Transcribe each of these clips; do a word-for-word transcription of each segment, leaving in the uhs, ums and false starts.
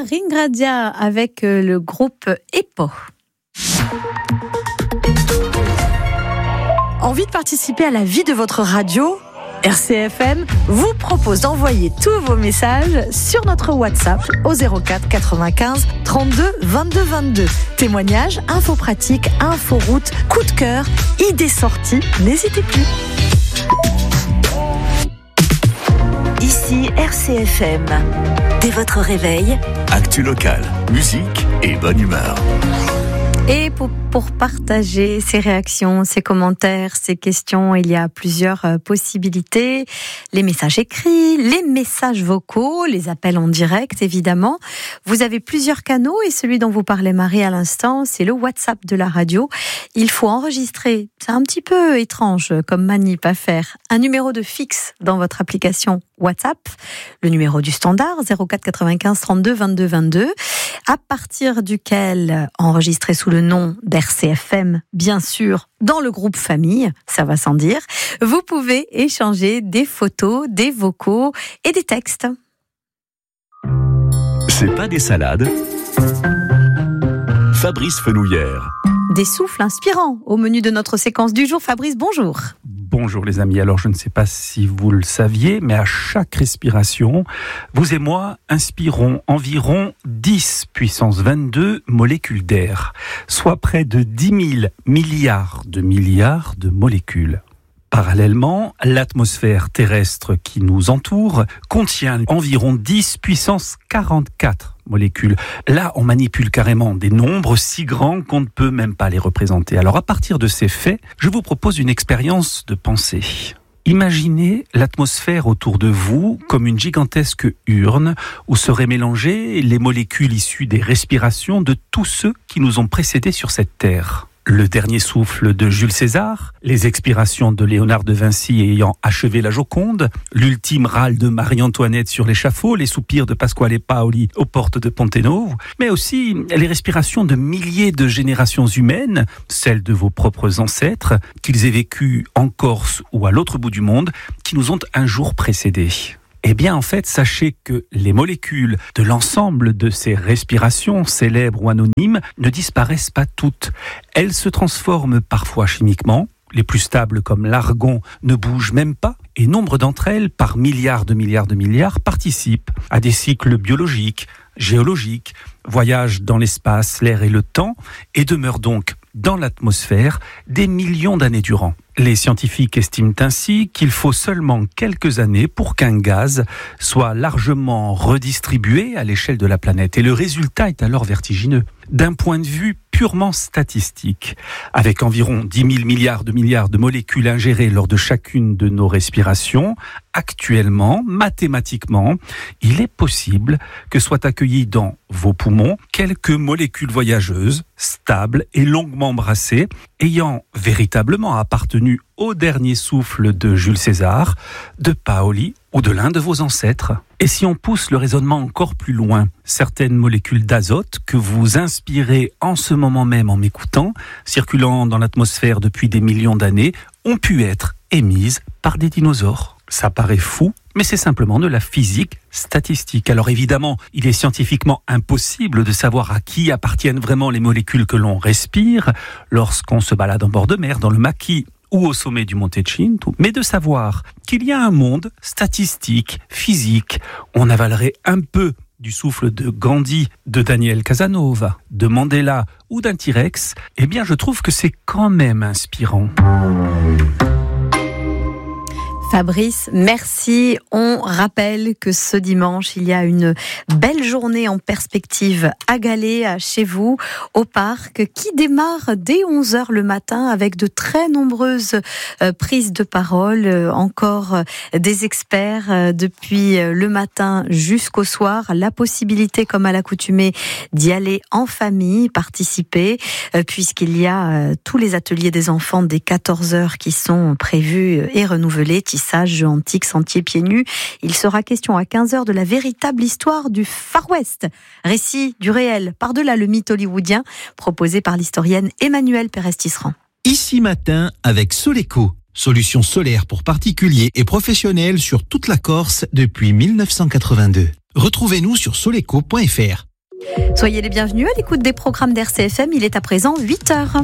Ringradia avec le groupe EPO. Envie de participer à la vie de votre radio ? R C F M vous propose d'envoyer tous vos messages sur notre WhatsApp au zéro quatre quatre-vingt-quinze trente-deux vingt-deux vingt-deux. Témoignages, infos pratiques, infos route, coup de cœur, idées sorties, n'hésitez plus. Ici R C F M. Dès votre réveil, actu local, musique et bonne humeur. Et pour, pour partager ses réactions, ses commentaires, ses questions, il y a plusieurs possibilités. Les messages écrits, les messages vocaux, les appels en direct, évidemment. Vous avez plusieurs canaux et celui dont vous parlez, Marie, à l'instant, c'est le WhatsApp de la radio. Il faut enregistrer, c'est un petit peu étrange comme manip à faire, un numéro de fixe dans votre application WhatsApp, le numéro du standard zéro quatre quatre-vingt-quinze trente-deux vingt-deux vingt-deux, à partir duquel enregistrer sous le nom d'R C F M, bien sûr, dans le groupe famille, ça va sans dire, vous pouvez échanger des photos, des vocaux et des textes. C'est pas des salades. Fabrice Fenouillère. Des souffles inspirants au menu de notre séquence du jour. Fabrice, bonjour. Bonjour les amis, alors je ne sais pas si vous le saviez, mais à chaque respiration, vous et moi inspirons environ dix puissance vingt-deux molécules d'air, soit près de dix mille milliards de milliards de molécules. Parallèlement, l'atmosphère terrestre qui nous entoure contient environ dix puissance quarante-quatre molécules. Là, on manipule carrément des nombres si grands qu'on ne peut même pas les représenter. Alors, à partir de ces faits, je vous propose une expérience de pensée. Imaginez l'atmosphère autour de vous comme une gigantesque urne où seraient mélangées les molécules issues des respirations de tous ceux qui nous ont précédés sur cette terre. Le dernier souffle de Jules César, les expirations de Léonard de Vinci ayant achevé la Joconde, l'ultime râle de Marie-Antoinette sur l'échafaud, les soupirs de Pasquale Paoli aux portes de Ponte Novo, mais aussi les respirations de milliers de générations humaines, celles de vos propres ancêtres, qu'ils aient vécues en Corse ou à l'autre bout du monde, qui nous ont un jour précédés. Eh bien, en fait, sachez que les molécules de l'ensemble de ces respirations, célèbres ou anonymes, ne disparaissent pas toutes. Elles se transforment parfois chimiquement. Les plus stables, comme l'argon, ne bougent même pas. Et nombre d'entre elles, par milliards de milliards de milliards, participent à des cycles biologiques, géologiques, voyagent dans l'espace, l'air et le temps, et demeurent donc dans l'atmosphère des millions d'années durant. Les scientifiques estiment ainsi qu'il faut seulement quelques années pour qu'un gaz soit largement redistribué à l'échelle de la planète. Et le résultat est alors vertigineux. D'un point de vue purement statistique, avec environ dix mille milliards de milliards de molécules ingérées lors de chacune de nos respirations, actuellement, mathématiquement, il est possible que soient accueillies dans vos poumons quelques molécules voyageuses, stables et longuement brassées, ayant véritablement appartenu au dernier souffle de Jules César, de Paoli ou de l'un de vos ancêtres. Et si on pousse le raisonnement encore plus loin, certaines molécules d'azote que vous inspirez en ce moment même en m'écoutant, circulant dans l'atmosphère depuis des millions d'années, ont pu être émises par des dinosaures. Ça paraît fou, mais c'est simplement de la physique statistique. Alors évidemment, il est scientifiquement impossible de savoir à qui appartiennent vraiment les molécules que l'on respire lorsqu'on se balade en bord de mer, dans le maquis ou au sommet du Monte Cinto, mais de savoir qu'il y a un monde statistique, physique. On avalerait un peu du souffle de Gandhi, de Daniel Casanova, de Mandela ou d'un T-Rex, eh bien je trouve que c'est quand même inspirant. Fabrice, merci. On rappelle que ce dimanche, il y a une belle journée en perspective à Galets, chez vous, au parc, qui démarre dès onze heures le matin avec de très nombreuses prises de parole, encore des experts depuis le matin jusqu'au soir. La possibilité, comme à l'accoutumée, d'y aller en famille, participer, puisqu'il y a tous les ateliers des enfants dès quatorze heures qui sont prévus et renouvelés. Tissage, jeux antiques, sentiers pieds nus. Il sera question à quinze heures de la véritable histoire du Far West. Récit du réel, par-delà le mythe hollywoodien, proposé par l'historienne Emmanuelle Pérez-Tisserand. Ici matin avec Soleco, solution solaire pour particuliers et professionnels sur toute la Corse depuis mille neuf cent quatre-vingt-deux. Retrouvez-nous sur soleco point f r. Soyez les bienvenus à l'écoute des programmes d'R C F M. Il est à présent huit heures.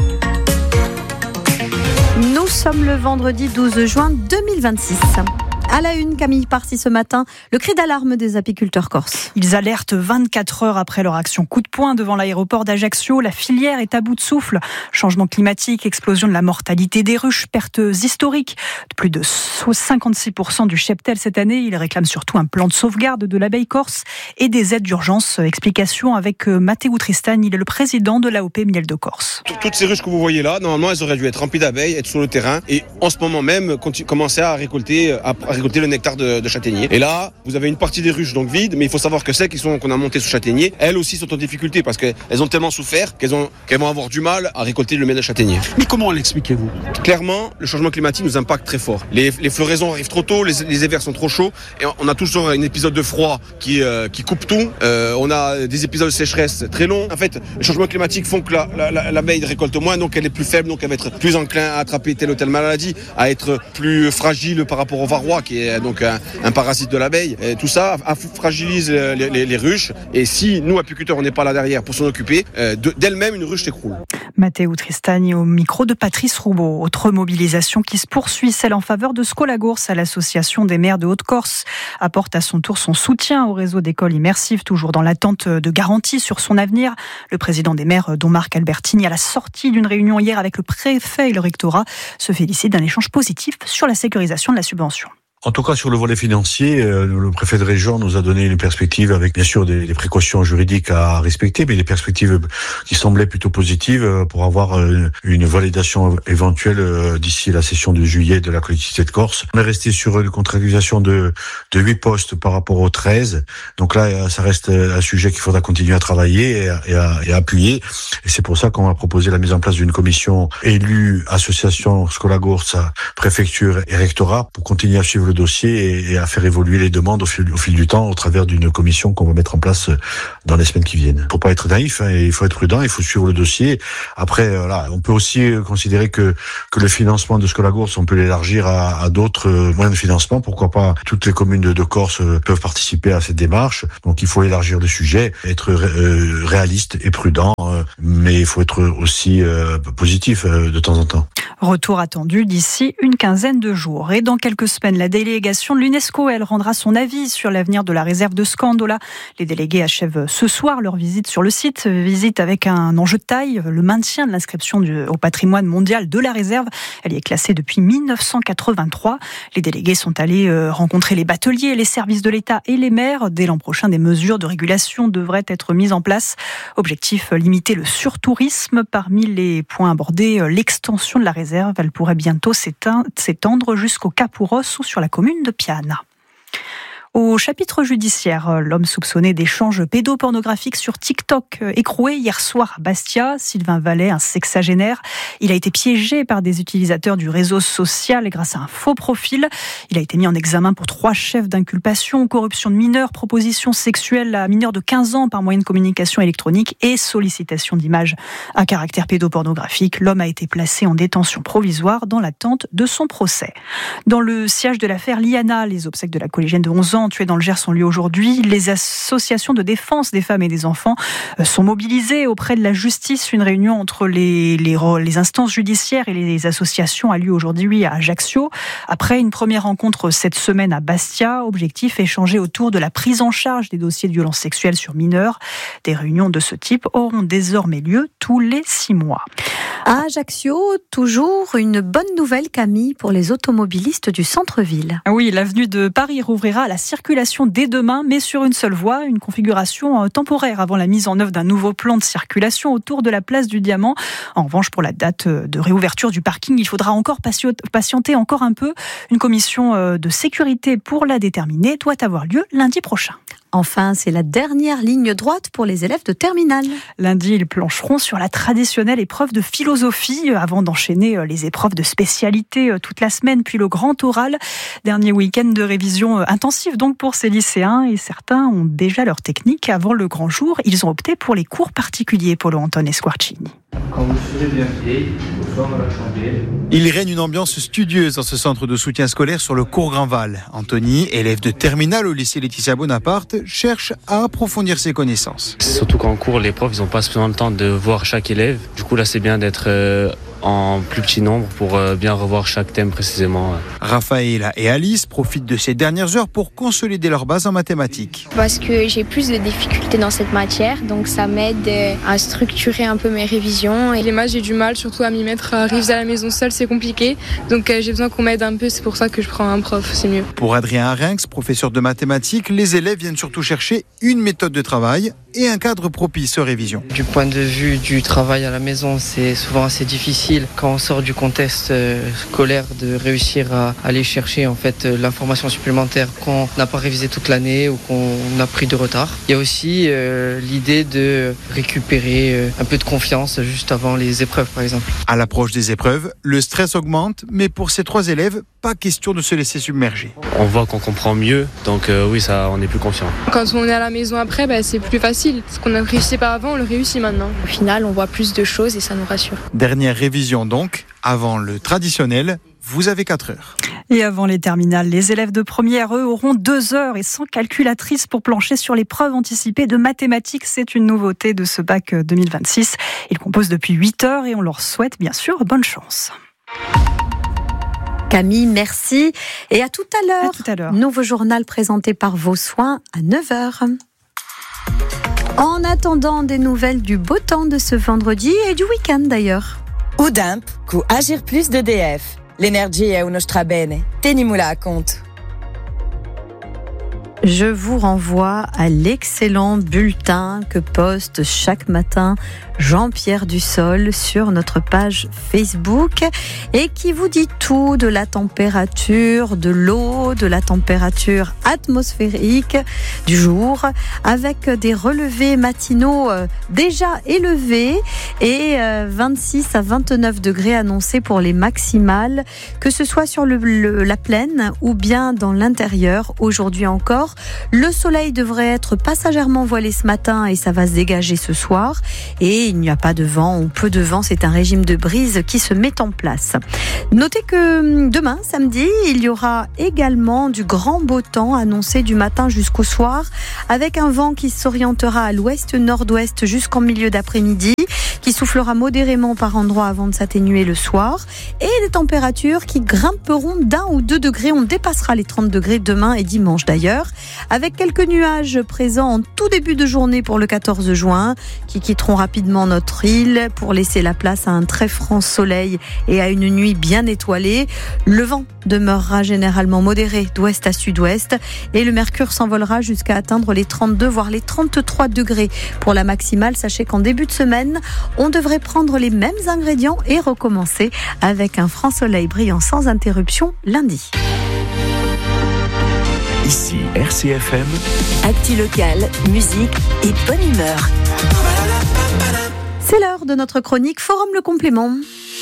Nous sommes le vendredi douze juin deux mille vingt-six. À la une, Camille Parcy ce matin, le cri d'alarme des apiculteurs corses. Ils alertent vingt-quatre heures après leur action coup de poing devant l'aéroport d'Ajaccio. La filière est à bout de souffle. Changement climatique, explosion de la mortalité des ruches, pertes historiques de plus de cinquante-six pour cent du cheptel cette année. Ils réclament surtout un plan de sauvegarde de l'abeille corse et des aides d'urgence. Explication avec Matteo Tristan, il est le président de l'A O P Miel de Corse. Toutes ces ruches que vous voyez là, normalement elles auraient dû être remplies d'abeilles, être sur le terrain et en ce moment même commencer à récolter, à récolter le nectar de, de châtaignier. Et là, vous avez une partie des ruches donc vides, mais il faut savoir que celles qui sont qu'on a montées sous châtaignier, elles aussi sont en difficulté parce qu'elles ont tellement souffert qu'elles, ont, qu'elles vont avoir du mal à récolter le miel de châtaignier. Mais comment l'expliquez-vous ? Clairement, le changement climatique nous impacte très fort. Les, les floraisons arrivent trop tôt, les, les hivers sont trop chauds et on a toujours un épisode de froid qui, euh, qui coupe tout. Euh, on a des épisodes de sécheresse très longs. En fait, le changement climatique font que la, la, la, l'abeille récolte moins, donc elle est plus faible, donc elle va être plus enclin à attraper telle ou telle maladie, à être plus fragile par rapport au varroa qui est donc un, un parasite de l'abeille. Et tout ça fragilise les, les, les ruches et si nous apiculteurs on n'est pas là derrière pour s'en occuper, euh, de, d'elle-même une ruche s'écroule. Matteo Tristani au micro de Patrice Roubaud. Autre mobilisation qui se poursuit, celle en faveur de Scolagours. À l'association des maires de Haute-Corse apporte à son tour son soutien au réseau d'écoles immersives, toujours dans l'attente de garanties sur son avenir. Le président des maires, dont Marc Albertini, à la sortie d'une réunion hier avec le préfet et le rectorat, se félicite d'un échange positif sur la sécurisation de la subvention. En tout cas, sur le volet financier, le préfet de région nous a donné une perspective avec bien sûr des, des précautions juridiques à respecter, mais des perspectives qui semblaient plutôt positives pour avoir une validation éventuelle d'ici la session de juillet de la collectivité de Corse. On est resté sur une contractualisation de, de huit postes par rapport aux treize. Donc là, ça reste un sujet qu'il faudra continuer à travailler et à, et à, et à appuyer. Et c'est pour ça qu'on va proposer la mise en place d'une commission élue, association Scolagours, préfecture et rectorat pour continuer à suivre le dossier et à faire évoluer les demandes au fil, au fil du temps au travers d'une commission qu'on va mettre en place dans les semaines qui viennent. Il ne faut pas être naïf, hein, il faut être prudent, il faut suivre le dossier. Après, voilà, on peut aussi considérer que, que le financement de Scolagours, on peut l'élargir à, à d'autres moyens de financement. Pourquoi pas toutes les communes de, de Corse peuvent participer à cette démarche. Donc il faut élargir le sujet, être euh, réaliste et prudent, euh, mais il faut être aussi euh, positif euh, de temps en temps. Retour attendu d'ici une quinzaine de jours. Et dans quelques semaines, la délégation de l'UNESCO, elle rendra son avis sur l'avenir de la réserve de Scandola. Les délégués achèvent ce soir leur visite sur le site. Visite avec un enjeu de taille, le maintien de l'inscription du, au patrimoine mondial de la réserve. Elle y est classée depuis mille neuf cent quatre-vingt-trois. Les délégués sont allés rencontrer les bateliers, les services de l'État et les maires. Dès l'an prochain, des mesures de régulation devraient être mises en place. Objectif, limiter le surtourisme. Parmi les points abordés, l'extension de la réserve. Elle pourrait bientôt s'étendre jusqu'au Cap-Ouros ou sur la commune de Piana. Au chapitre judiciaire, l'homme soupçonné d'échanges pédopornographiques sur TikTok écroué hier soir à Bastia, Sylvain Vallet, un sexagénaire. Il a été piégé par des utilisateurs du réseau social grâce à un faux profil. Il a été mis en examen pour trois chefs d'inculpation, corruption de mineurs, proposition sexuelle à mineurs de quinze ans par moyen de communication électronique et sollicitation d'images à caractère pédopornographique. L'homme a été placé en détention provisoire dans l'attente de son procès. Dans le siège de l'affaire Liana, les obsèques de la collégienne de onze ans tués dans le Gers ont lieu aujourd'hui. Les associations de défense des femmes et des enfants sont mobilisées auprès de la justice. Une réunion entre les, les, les instances judiciaires et les associations a lieu aujourd'hui à Ajaccio. Après une première rencontre cette semaine à Bastia, objectif échanger autour de la prise en charge des dossiers de violences sexuelles sur mineurs. Des réunions de ce type auront désormais lieu tous les six mois. À Ajaccio, toujours une bonne nouvelle, Camille, pour les automobilistes du centre-ville. Oui, l'avenue de Paris rouvrira à la circulation dès demain, mais sur une seule voie, une configuration temporaire avant la mise en œuvre d'un nouveau plan de circulation autour de la place du Diamant. En revanche, pour la date de réouverture du parking, il faudra encore patienter encore un peu. Une commission de sécurité pour la déterminer doit avoir lieu lundi prochain. Enfin, c'est la dernière ligne droite pour les élèves de terminale. Lundi, ils plancheront sur la traditionnelle épreuve de philosophie avant d'enchaîner les épreuves de spécialité toute la semaine, puis le grand oral. Dernier week-end de révision intensive perspectives donc pour ces lycéens et certains ont déjà leur technique. Avant le grand jour, ils ont opté pour les cours particuliers, Polo Antone Squarcini. Quand vous serez bien pied, au fond de la chandelle. Il règne une ambiance studieuse dans ce centre de soutien scolaire sur le cours Grandval. Anthony, élève de terminale au lycée Laetitia Bonaparte, cherche à approfondir ses connaissances. Surtout qu'en cours, les profs, ils n'ont pas suffisamment le temps de voir chaque élève. Du coup, là, c'est bien d'être euh, en plus petit nombre pour euh, bien revoir chaque thème précisément. Raphaël et Alice profitent de ces dernières heures pour consolider leur base en mathématiques. Parce que j'ai plus de difficultés dans cette matière, donc ça m'aide à structurer un peu mes révisions. Et les maths, j'ai du mal, surtout à m'y mettre, à réviser à la maison seule, c'est compliqué. Donc euh, j'ai besoin qu'on m'aide un peu, c'est pour ça que je prends un prof, c'est mieux. Pour Adrien Arinx, professeur de mathématiques, les élèves viennent surtout chercher une méthode de travail et un cadre propice aux révisions. Du point de vue du travail à la maison, c'est souvent assez difficile quand on sort du contexte scolaire de réussir à aller chercher en fait l'information supplémentaire qu'on n'a pas révisé toute l'année ou qu'on a pris de retard. Il y a aussi euh, l'idée de récupérer euh, un peu de confiance juste avant les épreuves par exemple. À l'approche des épreuves, le stress augmente, mais pour ces trois élèves, pas question de se laisser submerger. On voit qu'on comprend mieux, donc euh, oui, ça, on est plus confiant. Quand on est à la maison après, bah, c'est plus facile. Ce qu'on a réussi par avant, on le réussit maintenant. Au final, on voit plus de choses et ça nous rassure. Dernière révision donc, avant le traditionnel, vous avez quatre heures. Et avant les terminales, les élèves de première, eux, auront deux heures et sans calculatrice pour plancher sur l'épreuve anticipée de mathématiques. C'est une nouveauté de ce bac deux mille vingt-six. Ils composent depuis huit heures et on leur souhaite bien sûr bonne chance. Camille, merci. Et à tout à l'heure. À tout à l'heure. Nouveau journal présenté par Vos Soins à neuf heures. En attendant des nouvelles du beau temps de ce vendredi et du week-end d'ailleurs. Udimp, cu Agir Plus d'E D F. L'energia è uno strabene. Tenimula a compte. Je vous renvoie à l'excellent bulletin que poste chaque matin Jean-Pierre Dussol sur notre page Facebook et qui vous dit tout de la température de l'eau, de la température atmosphérique du jour, avec des relevés matinaux déjà élevés et vingt-six à vingt-neuf degrés annoncés pour les maximales, que ce soit sur le, le, la plaine ou bien dans l'intérieur. Aujourd'hui encore, le soleil devrait être passagèrement voilé ce matin et ça va se dégager ce soir. Et il n'y a pas de vent ou peu de vent, c'est un régime de brise qui se met en place. Notez que demain, samedi, il y aura également du grand beau temps annoncé du matin jusqu'au soir, avec un vent qui s'orientera à l'ouest-nord-ouest jusqu'en milieu d'après-midi, qui soufflera modérément par endroits avant de s'atténuer le soir, et des températures qui grimperont d'un ou deux degrés. On dépassera les trente degrés demain et dimanche d'ailleurs, avec quelques nuages présents en tout début de journée pour le quatorze juin, qui quitteront rapidement notre île pour laisser la place à un très franc soleil et à une nuit bien étoilée. Le vent demeurera généralement modéré d'ouest à sud-ouest et le mercure s'envolera jusqu'à atteindre les trente-deux voire les trente-trois degrés pour la maximale. Sachez qu'en début de semaine, on devrait prendre les mêmes ingrédients et recommencer avec un franc soleil brillant sans interruption lundi. Ici R C F M. Actu locale, musique et bonne humeur. C'est l'heure de notre chronique Forum le complément.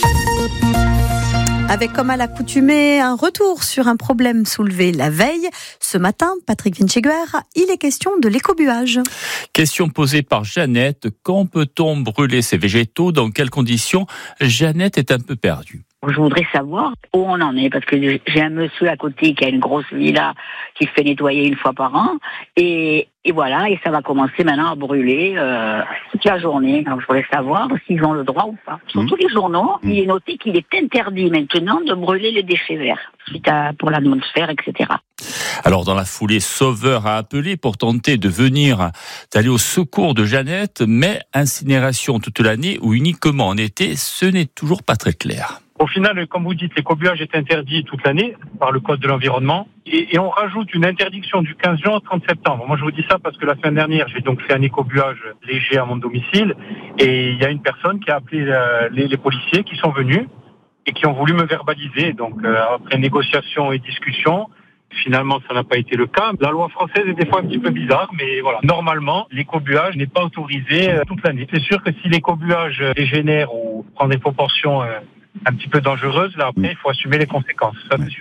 Avec comme à l'accoutumée un retour sur un problème soulevé la veille. Ce matin, Patrick Vincheguer, il est question de l'écobuage. Question posée par Jeannette. Quand peut-on brûler ses végétaux? Dans quelles conditions? Jeannette est un peu perdue. Je voudrais savoir où on en est, parce que j'ai un monsieur à côté qui a une grosse villa qui se fait nettoyer une fois par an, et, et voilà, et ça va commencer maintenant à brûler euh, toute la journée. Donc je voudrais savoir s'ils ont le droit ou pas. Sur tous les journaux, mmh. il est noté qu'il est interdit maintenant de brûler les déchets verts, suite à, pour l'atmosphère, et cetera. Alors dans la foulée, Sauveur a appelé pour tenter de venir, d'aller au secours de Jeannette, mais incinération toute l'année ou uniquement en été, ce n'est toujours pas très clair. Au final, comme vous dites, l'écobuage est interdit toute l'année par le Code de l'environnement et, et on rajoute une interdiction du quinze juin au trente septembre. Moi, je vous dis ça parce que la semaine dernière, j'ai donc fait un écobuage léger à mon domicile et il y a une personne qui a appelé euh, les, les policiers qui sont venus et qui ont voulu me verbaliser. Donc, euh, après négociation et discussion, finalement, ça n'a pas été le cas. La loi française est des fois un petit peu bizarre, mais voilà. Normalement, l'écobuage n'est pas autorisé euh, toute l'année. C'est sûr que si l'écobuage dégénère ou prend des proportions euh, un petit peu dangereuse, là après il faut assumer les conséquences, ça c'est sûr.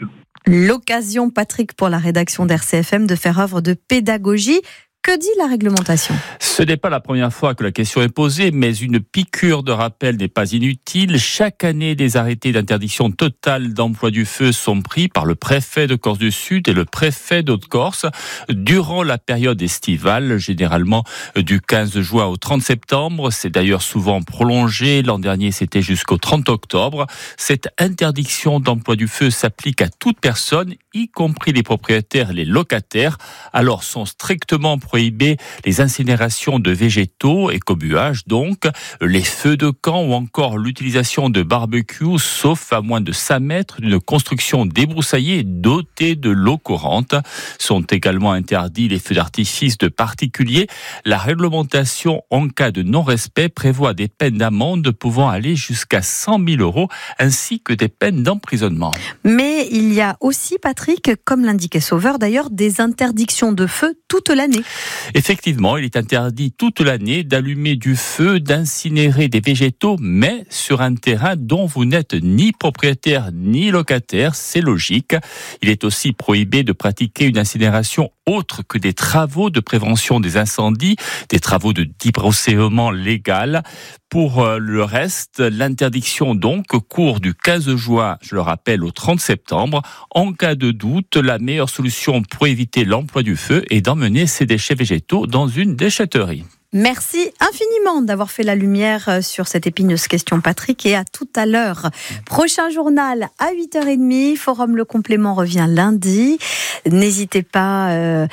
L'occasion, Patrick, pour la rédaction d'R C F M de faire œuvre de pédagogie. Que dit la réglementation ? Ce n'est pas la première fois que la question est posée, mais une piqûre de rappel n'est pas inutile. Chaque année, des arrêtés d'interdiction totale d'emploi du feu sont pris par le préfet de Corse-du-Sud et le préfet d'Haute-Corse durant la période estivale, généralement du quinze juin au trente septembre. C'est d'ailleurs souvent prolongé. L'an dernier, c'était jusqu'au trente octobre. Cette interdiction d'emploi du feu s'applique à toute personne, y compris les propriétaires et les locataires. Alors, sont strictement prohibées les incinérations de végétaux, écobuage donc, les feux de camp ou encore l'utilisation de barbecue, sauf à moins de cinq mètres d'une construction débroussaillée dotée de l'eau courante. Sont également interdits les feux d'artifice de particuliers. La réglementation en cas de non-respect prévoit des peines d'amende pouvant aller jusqu'à cent mille euros ainsi que des peines d'emprisonnement. Mais il y a aussi, Patrick, comme l'indiquait Sauveur d'ailleurs, des interdictions de feu toute l'année. Effectivement, il est interdit toute l'année d'allumer du feu, d'incinérer des végétaux, mais sur un terrain dont vous n'êtes ni propriétaire ni locataire, c'est logique. Il est aussi prohibé de pratiquer une incinération autre que des travaux de prévention des incendies, des travaux de débroussaillement légal. Pour le reste, l'interdiction donc court du quinze juin, je le rappelle, au trente septembre. En cas de doute, la meilleure solution pour éviter l'emploi du feu est d'emmener ces déchets végétaux dans une déchetterie. Merci infiniment d'avoir fait la lumière sur cette épineuse question, Patrick, et à tout à l'heure. Prochain journal à huit heures trente, Forum Le Complément revient lundi. N'hésitez pas euh,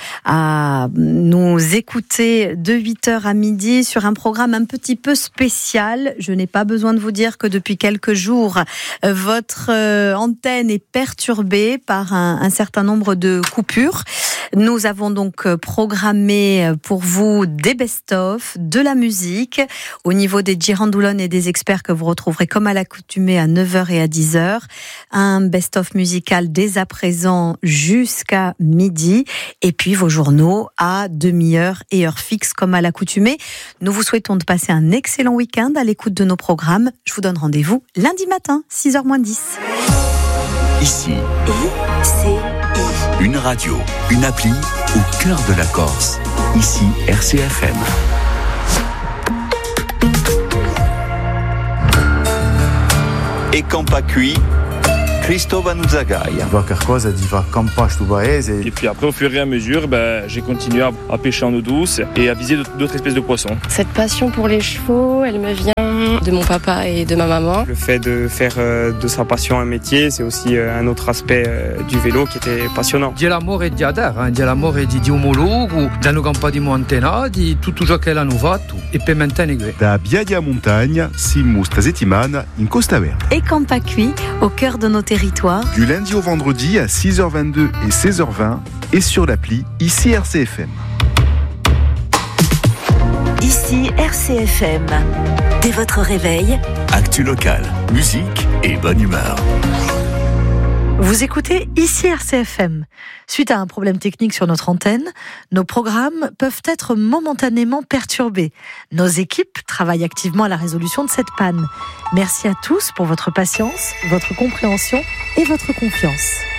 à nous écouter de huit heures à midi sur un programme un petit peu spécial. Je n'ai pas besoin de vous dire que depuis quelques jours, votre euh, antenne est perturbée par un, un certain nombre de coupures. Nous avons donc programmé pour vous des best-of, de la musique, au niveau des girandoulones et des experts que vous retrouverez comme à l'accoutumée à neuf heures et à dix heures. Un best-of musical dès à présent jusqu'à midi. Et puis vos journaux à demi-heure et heure fixe comme à l'accoutumée. Nous vous souhaitons de passer un excellent week-end à l'écoute de nos programmes. Je vous donne rendez-vous lundi matin, six heures moins dix. Ici, I C I. Une radio, une appli au cœur de la Corse. Ici, R C F M. E campa qui, Cristova Nuzzagaia. Et puis après, au fur et à mesure, ben, j'ai continué à, à pêcher en eau douce et à viser d'autres espèces de poissons. Cette passion pour les chevaux, elle me vient de mon papa et de ma maman. Le fait de faire euh, de sa passion un métier, c'est aussi euh, un autre aspect euh, du vélo qui était passionnant. Di l'amore di Adar, hein, di l'amore di, di omologo, danno campa di montena, di tutto ciò che l'hanno fatto e per mantenere. Da Biadia Montagne, simus tre settimane in Costa Verde. Et Campa Cuit, au cœur de nos territoires. Du lundi au vendredi à six heures vingt-deux et seize heures vingt et sur l'appli Ici R C F M. Ici R C F M. Dès votre réveil, actu local, musique et bonne humeur. Vous écoutez Ici R C F M. Suite à un problème technique sur notre antenne, nos programmes peuvent être momentanément perturbés. Nos équipes travaillent activement à la résolution de cette panne. Merci à tous pour votre patience, votre compréhension et votre confiance.